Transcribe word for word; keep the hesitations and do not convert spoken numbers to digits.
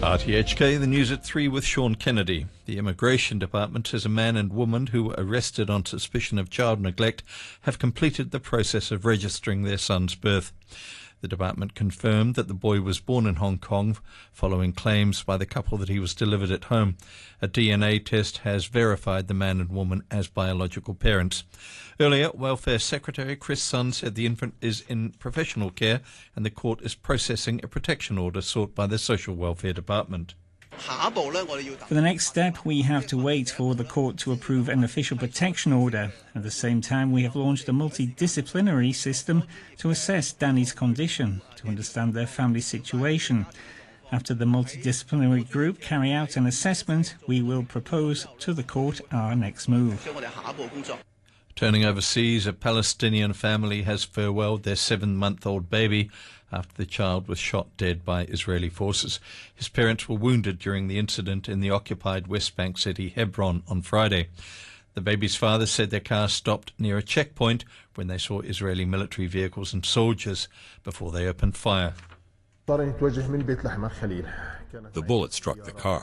R T H K, the news at three with Sean Kennedy. The Immigration Department says a man and woman who were arrested on suspicion of child neglect have completed the process of registering their son's birth. The department confirmed that the boy was born in Hong Kong following claims by the couple that he was delivered at home. A D N A test has verified the man and woman as biological parents. Earlier, Welfare Secretary Chris Sun said the infant is in professional care and the court is processing a protection order sought by the Social Welfare Department. For the next step, we have to wait for the court to approve an official protection order. At the same time, we have launched a multidisciplinary system to assess Danny's condition, to understand their family situation. After the multidisciplinary group carry out an assessment, we will propose to the court our next move. Turning overseas, a Palestinian family has farewelled their seven-month-old baby after the child was shot dead by Israeli forces. His parents were wounded during the incident in the occupied West Bank city Hebron on Friday. The baby's father said their car stopped near a checkpoint when they saw Israeli military vehicles and soldiers before they opened fire. The bullet struck the car.